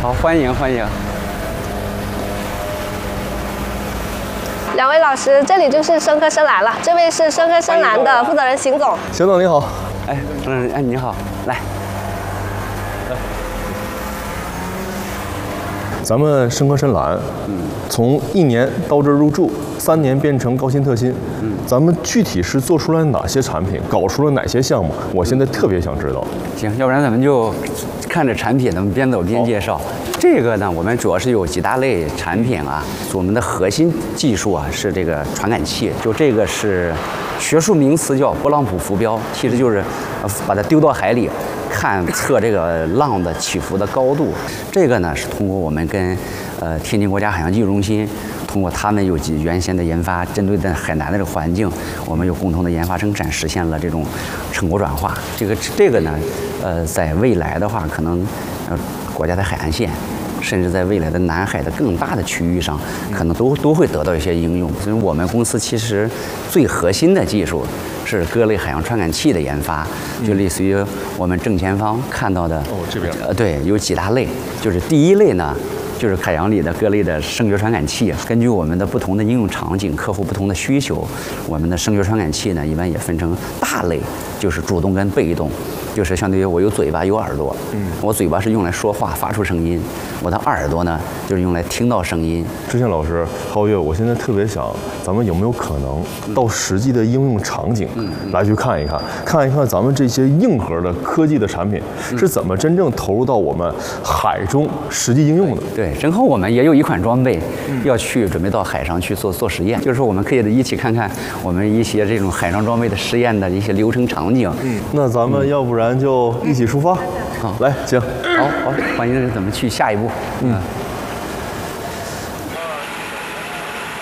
好，欢迎欢迎。 两位老师，这里就是深科深蓝了。这位是深科深蓝的负责人邢总。 邢总你好。 哎，你好，来。 咱们深科深蓝，从1年到这儿入驻，3年变成高薪特薪，咱们具体是做出来哪些产品，搞出了哪些项目？我现在特别想知道。 行，要不然咱们就看着产品，咱们边走边介绍。这个呢，我们主要是有几大类产品啊。我们的核心技术啊是这个传感器，就这个是学术名词叫波浪谱浮标，其实就是把它丢到海里。测这个浪的起伏的高度，这个呢是通过我们跟天津国家海洋技术中心，通过他们有原先的研发，针对的海南的这个环境，我们有共同的研发生产，实现了这种成果转化。这个呢，在未来的话，可能国家的海岸线，甚至在未来的南海的更大的区域上，可能都会得到一些应用。所以我们公司其实最核心的技术是各类海洋传感器的研发，就类似于我们正前方看到的这边对，有几大类，就是第一类呢，就是海洋里的各类的声学传感器，根据我们的不同的应用场景、客户不同的需求，我们的声学传感器呢，一般也分成大类，就是主动跟被动。就是相对于我有嘴巴有耳朵，我嘴巴是用来说话发出声音，我的耳朵呢就是用来听到声音。 志宪老师，皓月，我现在特别想，咱们有没有可能到实际的应用场景来去看一看，看一看咱们这些硬核的科技的产品是怎么真正投入到我们海中实际应用的？ 对，正好我们也有一款装备要去准备到海上去做实验，就是我们可以一起看看我们一些这种海上装备的实验的一些流程场景。 那咱们要不然就一起出发。 好， 来，请。 好，欢迎咱们去下一步。